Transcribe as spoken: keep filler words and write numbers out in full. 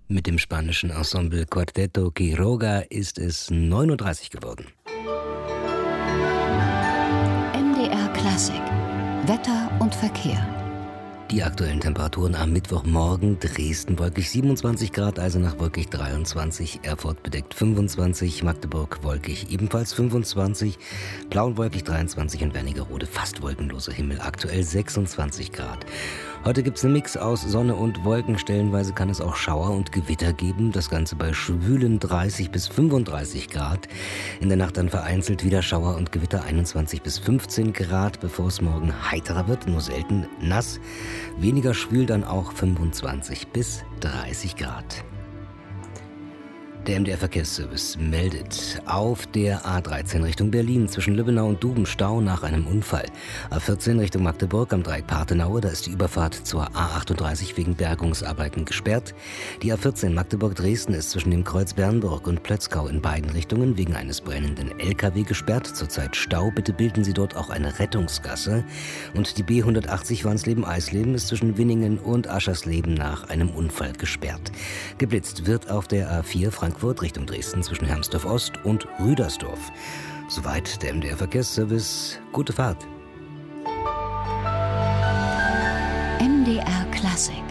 Mit dem spanischen Ensemble Cuarteto Quiroga ist es neun Uhr dreißig geworden. M D R Klassik. Wetter und Verkehr. Die aktuellen Temperaturen am Mittwochmorgen: Dresden wolkig siebenundzwanzig Grad, Eisenach wolkig dreiundzwanzig, Erfurt bedeckt fünfundzwanzig, Magdeburg wolkig ebenfalls fünfundzwanzig, Plauen wolkig dreiundzwanzig und Wernigerode fast wolkenloser Himmel, aktuell sechsundzwanzig Grad. Heute gibt es einen Mix aus Sonne und Wolken. Stellenweise kann es auch Schauer und Gewitter geben. Das Ganze bei schwülen dreißig bis fünfunddreißig Grad. In der Nacht dann vereinzelt wieder Schauer und Gewitter, einundzwanzig bis fünfzehn Grad, bevor es morgen heiterer wird, nur selten nass. Weniger schwül dann auch fünfundzwanzig bis dreißig Grad. Der M D R-Verkehrsservice meldet: Auf der A dreizehn Richtung Berlin zwischen Lübbenau und Duben Stau nach einem Unfall. A vierzehn Richtung Magdeburg am Dreieck Parthenaue, da ist die Überfahrt zur A achtunddreißig wegen Bergungsarbeiten gesperrt. Die A vierzehn Magdeburg-Dresden ist zwischen dem Kreuz Bernburg und Plötzkau in beiden Richtungen wegen eines brennenden L K W gesperrt. Zurzeit Stau, bitte bilden Sie dort auch eine Rettungsgasse. Und die B hundertachtzig Wansleben-Eisleben ist zwischen Winningen und Aschersleben nach einem Unfall gesperrt. Geblitzt wird auf der A vier Frankfurt Richtung Dresden zwischen Hermsdorf Ost und Rüdersdorf. Soweit der M D R-Verkehrsservice. Gute Fahrt. M D R Klassik.